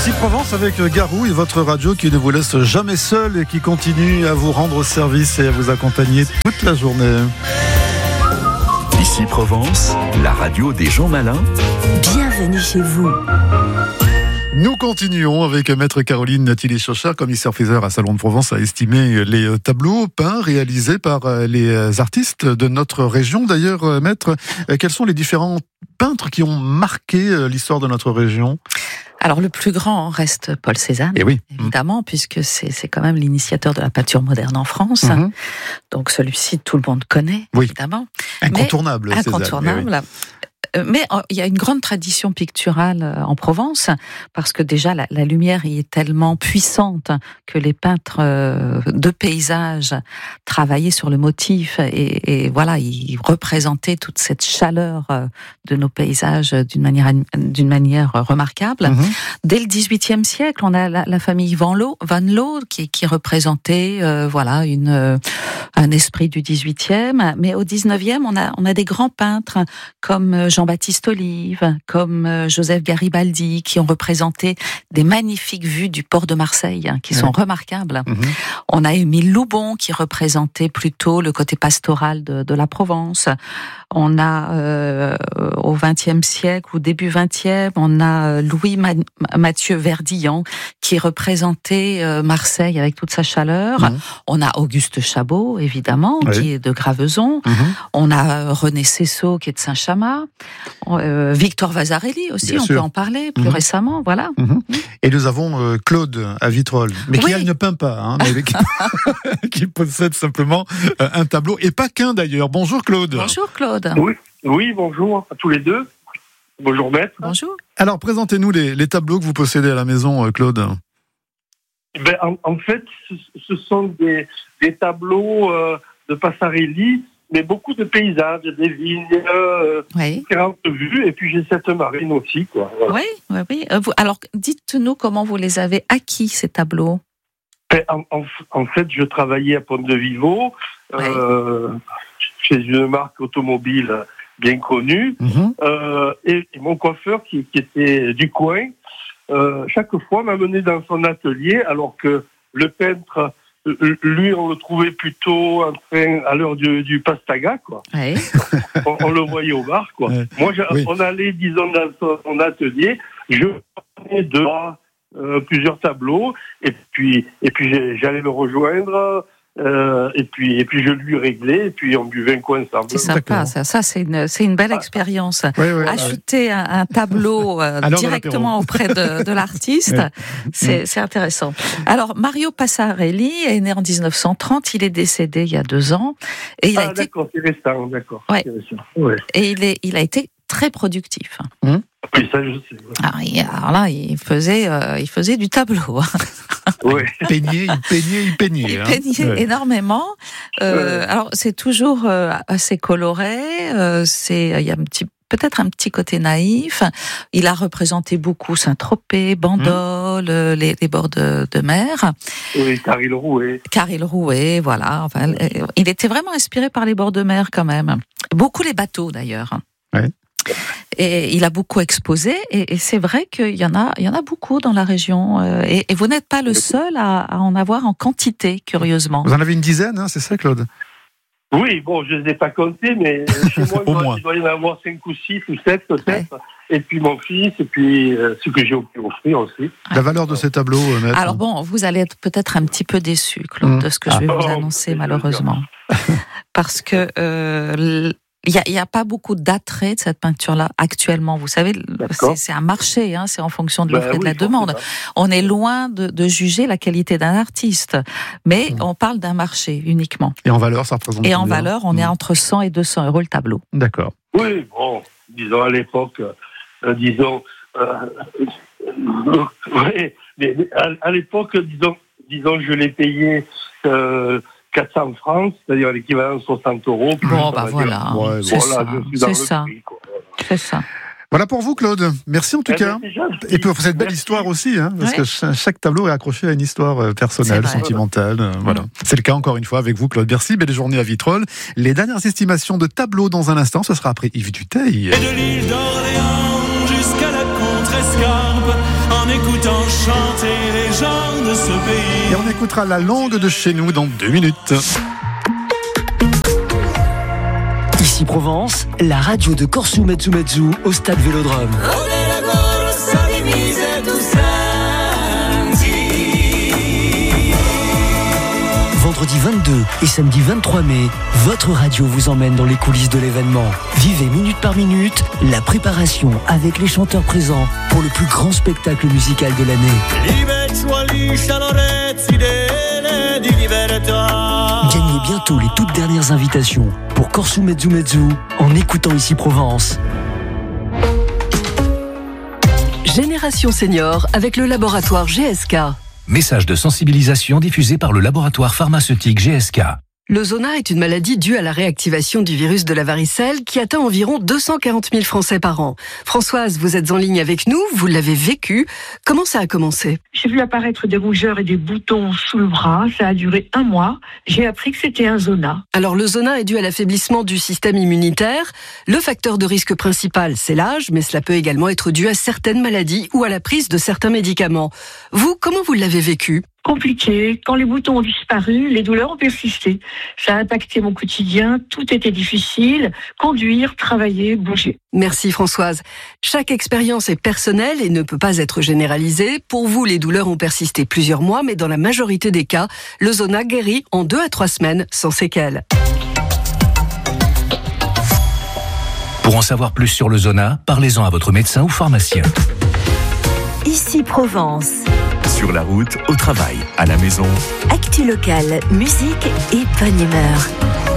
Ici Provence avec Garou et votre radio qui ne vous laisse jamais seul et qui continue à vous rendre service et à vous accompagner toute la journée. Ici Provence, la radio des gens malins. Bienvenue chez vous. Nous continuons avec maître Caroline Tilly-Chauchard, commissaire-priseur à Salon de Provence, à estimer les tableaux peints réalisés par les artistes de notre région. D'ailleurs, maître, quels sont les différents peintres qui ont marqué l'histoire de notre région ? Alors le plus grand reste Paul Cézanne, oui. Évidemment, puisque c'est quand même l'initiateur de la peinture moderne en France. Mm-hmm. Donc celui-ci, tout le monde connaît, oui. Évidemment. Incontournable, Cézanne. Incontournable. Mais il y a une grande tradition picturale en Provence, parce que déjà la lumière y est tellement puissante que les peintres de paysages travaillaient sur le motif et voilà, ils représentaient toute cette chaleur de nos paysages d'une manière remarquable. Mm-hmm. Dès le XVIIIe siècle, on a la famille Van Loo qui représentait voilà un esprit du XVIIIe, mais au XIXe, on a des grands peintres comme Jean-Baptiste Olive, comme Joseph Garibaldi, qui ont représenté des magnifiques vues du port de Marseille, qui sont remarquables. Mm-hmm. On a Émile Loubon, qui représentait plutôt le côté pastoral de la Provence. On a, au XXe siècle, ou début XXe, on a Louis-Mathieu Verdillan, qui représentait Marseille avec toute sa chaleur. Mm-hmm. On a Auguste Chabot, évidemment, qui est de Graveson. Mm-hmm. On a René Cessot, qui est de Saint-Chamas. Victor Vasarely aussi, Bien on sûr. peut en parler plus récemment, voilà. Mm-hmm. Et nous avons Claude à Vitrolles, mais qui elle ne peint pas, hein, mais qui possède simplement un tableau, et pas qu'un d'ailleurs. Bonjour Claude. Bonjour Claude. Oui, bonjour à tous les deux. Bonjour maître. Bonjour. Alors présentez-nous les tableaux que vous possédez à la maison, Claude. En fait, ce sont des tableaux de Passarelli, mais beaucoup de paysages, des vignes, différentes vues, et puis j'ai cette marine aussi, quoi. Voilà. Oui. Alors, dites-nous comment vous les avez acquis, ces tableaux. En fait, je travaillais à Pont-de-Vivo, chez une marque automobile bien connue, et mon coiffeur, qui était du coin, chaque fois m'amenait dans son atelier, alors que le peintre, lui, on le trouvait plutôt en train, à l'heure du pastaga, quoi. Oui. on le voyait au bar, quoi. Ouais. Moi, on allait, disons, dans son atelier, je prenais plusieurs tableaux, et puis j'allais le rejoindre, et puis je lui réglais, et puis on buvait un coup ensemble. C'est sympa, ça c'est une belle expérience. Acheter un tableau directement auprès de l'artiste, c'est intéressant. Alors Mario Passarelli est né en 1930, il est décédé il y a 2 ans, et il a été... D'accord, c'est restant, d'accord. Ouais. C'est restant. Ouais. Et il a été très productif. Oui, ça je sais. Ouais. Alors là, il faisait du tableau. Ouais. Il peignait énormément. Alors c'est toujours assez coloré. Il y a peut-être un petit côté naïf. Il a représenté beaucoup Saint-Tropez, Bandol, les bords de mer. Oui, Caril Rouet, voilà. Enfin, il était vraiment inspiré par les bords de mer quand même. Beaucoup les bateaux d'ailleurs. Ouais. Et il a beaucoup exposé, et c'est vrai qu'il y en a beaucoup dans la région. Et vous n'êtes pas le seul à en avoir en quantité, curieusement. Vous en avez une dizaine, hein, c'est ça, Claude ? Oui, bon, je ne les ai pas comptés, mais chez moi, il doit y en avoir 5 ou 6 ou 7 peut-être. Ouais. Et puis mon fils, et puis ce que j'ai offert aussi. La valeur de ces tableaux, maître ? Alors bon, vous allez être peut-être un petit peu déçu, Claude, de ce que je vais vous annoncer, malheureusement. Parce que... il y a pas beaucoup d'attrait de cette peinture-là actuellement. Vous savez, c'est un marché, hein, c'est en fonction de l'offre et de la demande. On est loin de juger la qualité d'un artiste, mais on parle d'un marché uniquement. Et en valeur, ça représente combien ? En valeur, on est entre 100 et 200 euros le tableau. D'accord. Oui, bon, disons à l'époque, oui, mais à l'époque, disons, je l'ai payé 400 francs, c'est-à-dire l'équivalent de 60 euros. Bon, bah voilà. C'est ça. C'est ça. Voilà pour vous, Claude. Merci en tout cas. Et pour cette belle histoire aussi, hein, parce que chaque tableau est accroché à une histoire personnelle, sentimentale. Voilà. C'est le cas encore une fois avec vous, Claude. Merci, belle journée à Vitrolles. Les dernières estimations de tableaux dans un instant, ce sera après Yves Duteil. Et de l'île d'Orléans jusqu'à la Contrescarpe, en écoutant chanter les gens de ce pays. Et on écoutera la langue de chez nous dans 2 minutes. Ici Provence, la radio de Corsu Mezzu au stade Vélodrome. Vendredi 22 et samedi 23 mai, votre radio vous emmène dans les coulisses de l'événement. Vivez minute par minute la préparation avec les chanteurs présents pour le plus grand spectacle musical de l'année. Gagnez bientôt les toutes dernières invitations pour Corsu Mezzu en écoutant Ici Provence. Génération Senior avec le laboratoire GSK. Message de sensibilisation diffusé par le laboratoire pharmaceutique GSK. Le zona est une maladie due à la réactivation du virus de la varicelle qui atteint environ 240 000 Français par an. Françoise, vous êtes en ligne avec nous, vous l'avez vécu. Comment ça a commencé ? J'ai vu apparaître des rougeurs et des boutons sous le bras. Ça a duré 1 mois. J'ai appris que c'était un zona. Alors le zona est dû à l'affaiblissement du système immunitaire. Le facteur de risque principal, c'est l'âge, mais cela peut également être dû à certaines maladies ou à la prise de certains médicaments. Vous, comment vous l'avez vécu ? Compliqué. Quand les boutons ont disparu, les douleurs ont persisté. Ça a impacté mon quotidien. Tout était difficile. Conduire, travailler, bouger. Merci Françoise. Chaque expérience est personnelle et ne peut pas être généralisée. Pour vous, les douleurs ont persisté plusieurs mois, mais dans la majorité des cas, le zona guérit en 2 à 3 semaines sans séquelles. Pour en savoir plus sur le zona, parlez-en à votre médecin ou pharmacien. Ici Provence. Sur la route, au travail, à la maison. Actu locale, musique et bonne humeur.